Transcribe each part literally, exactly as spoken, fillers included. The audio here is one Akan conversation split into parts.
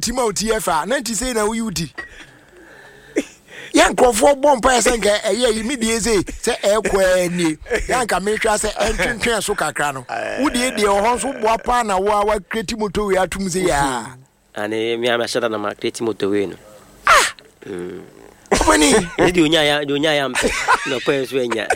team out here fa ninety say na we udi yan crofo bomb pa say nka eye immediate say say e kwa ni yan ka me hwa say entwentwen so kakra no wudi de ho so boa pa na wo wa create motor we atum say ya ane mi ama shada na ma create motor we no ah mm Obani ndi unya ya unya ya mpe no pa so enya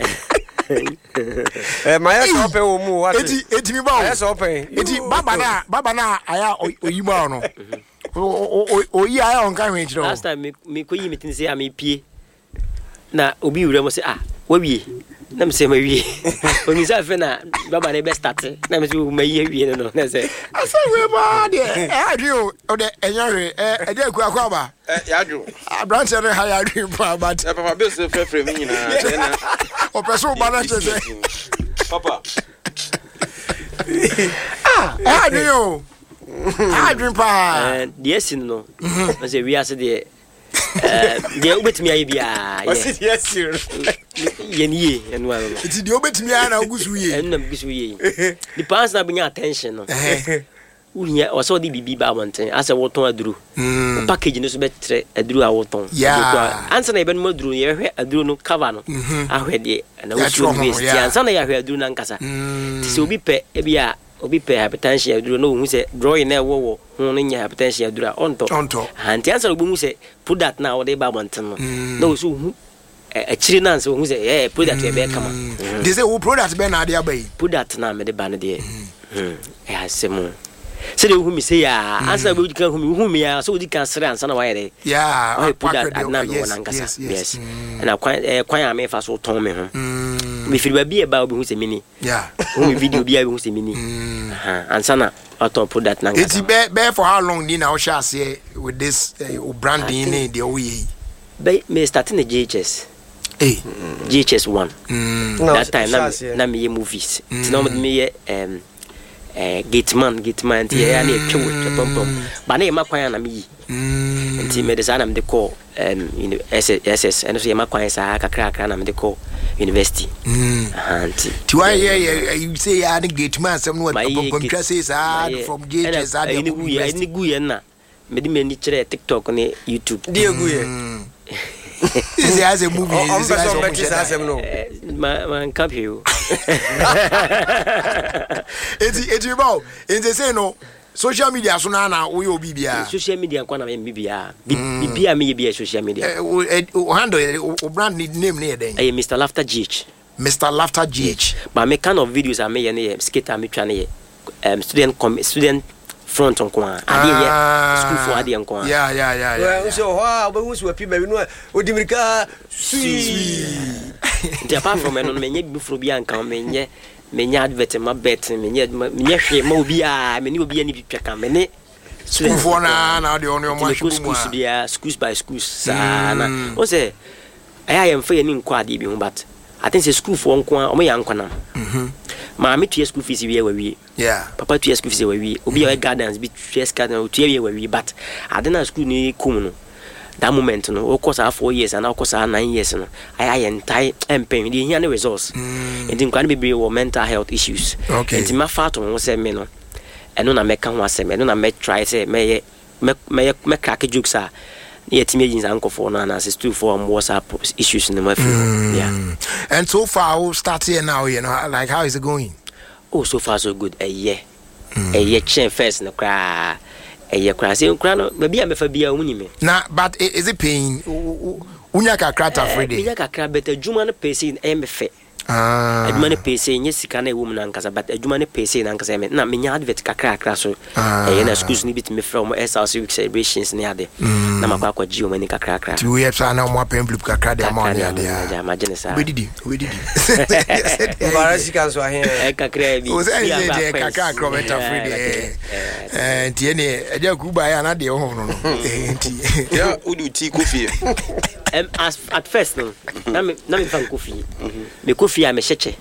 eh my so pe wo mu what eti eti mi ba o so pe eti baba na baba na aya oyima no o o yi aya on kan hwe last time me me ko yi metin say am pie na obi wura mo say ah wa wie na me say ma wie oni say fe na baba na be start na me say ma yi wie no na say asa we ba de e adwo o de enyare e de ku akwa ba eh ya adwo abrant ne ha ya adwo pa but eh papa be so fe fe mi nyina na o person ba na say papa ah e adwo adwo pa eh yes no na say we ase de eh de obetimi ayi bia yes yes yenie enu ano eti de obetimi ana ogusu ye enu na gusu ye the parents na benya attention no unya oso di bibi ba monten ase woton aduru package no so betre aduru a woton ansa na ebe no aduru ye hwe aduru no cover no ahwe de na wusu invest ansa na ye hwe aduru na nkasa ti se obi pe e bia obi pe hypertension aduru no hu se drawing na wo wo hu no nya hypertension aduru a onto anti ansa obi hu se product na wo de ba monten no na wo so hu a chiri na nso hu se eh product e be kama they say wo product be na de abai product na me de ba ne de hmm e asemo se de hu mi se ya ansa be kan hu mi hu mi ya so di kan sere ansa na wa yere yeah I put that na me wona nkasa yes na kwan eh kwan ya me fa so ton me ho me firi ba bi e ba obi hu se mini yeah hu mi video bi a hu se mini aha ansa na auto put that na nkasa it's be be for how long ni na o sha say with this uh, branding ni de o ye be me starting the G H S eh G H S one mm that time na na me movies it's not me um eh gateman gateman tie ya na etwe pom pom ba na e makwan na me yi nti me de sa na me de call um S S and so e makwan sa kakra kakra na me de call university anti ti why yeah you say ya the gateman some no pom say sa from G H S any gu ya any gu ya na me de me ni kire TikTok ne YouTube die gu ye is as a movie is as a no ma man cap you eti eti ba in the say no social media so na na wo yo bibia social media kwa na me bibia bibia me bibia social media o handle o brand name ne den eh Mister Laughter G H Mister Laughter G H but me kind of videos I me ne skater me twa ne um student student front on kwa ade ye school for ade on kwa yeah yeah yeah yeah well so ho oba hu so api ba no odimirika sui nti apart from eno me nya bi fro bi anka me nya me nya advert ma bet me nya me nya hwe ma obi a me ni obi ani bi tweka me ne school for na na de on your march schools bia schools by schools sana o say aya yem fa ye ni nkwa ade bi hu but I think say school for nko a o me ya nkwa na mhm ma me tu school fees wi we yeah papa tu school fees we obi a gardens bi tu garden tu wi we but adena school ni kum no that moment no o course four years and o course nine years no I entai empen di hia ne results enti nkwa ne be mental health issues enti ma fa to ho se me no eno na meka ho asem eno na me try say me me me crack jokes a yet me yin anko for na na two for WhatsApp issues in my phone yeah and so far we start here now you know like how is it going oh so far so good a year a year chain first no cry a year cry say cry no maybe am fa bia wuni me na but is it paying unya kakra ta friday unya kakra better juma no pay say em fe ah aduma ne pay say nye sika na ewu na nkasa but aduma ne pay say na nkasa me na me nya advert kakra kakra so eh na schools ni bit me from S R C week celebrations ni ade na makwa kwa ji o mani kakra kakra ti we yapsa na mo pen blip kakra de amount ni ade ya imagine sa we didi we didi embarrassing kan so ahe eh kakra bi o say je kakra kakra better friday eh ti ene eja kuba ya na de ho no no ti ya udu ti kofi em as at first no na me na me fan kofi me kofi a me cheche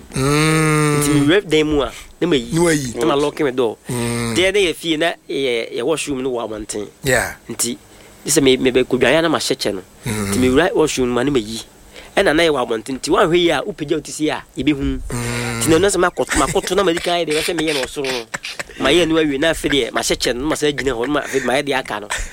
mm ti me rep dem a na me yi na ma lock me door there dey fie na ye washroom no wa mountain yeah nti this me me be kodwan na ma cheche no ti me right washroom ma na me yi ena na ye wa mountain ti wan hwe yi a upegya otisi a ye be hu ti na no se makoto makoto na madika ye de se me ye no soro ma ye no awie na afi de ma cheche no ma se gina ho ma afi ma ye de aka no